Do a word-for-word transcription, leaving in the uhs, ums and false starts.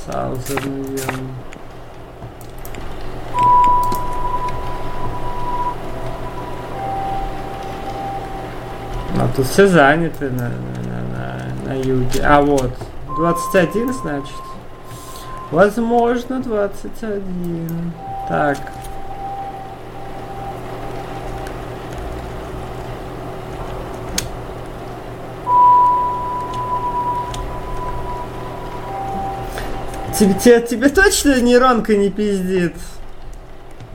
Southern. А тут все заняты на, на, на, на юге. А вот, двадцать один, значит. Возможно, двадцать один. Так. Тебе, тебе, тебе точно нейронка не пиздит?